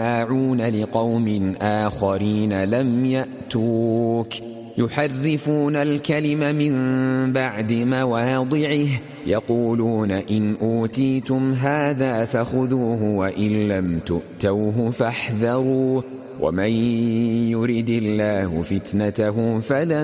سماعون لقوم آخرين لم يأتوك يحرفون الكلم من بعد مواضعه يقولون إن أوتيتم هذا فخذوه وإن لم تؤتوه فاحذروا ومن يرد الله فتنته فلن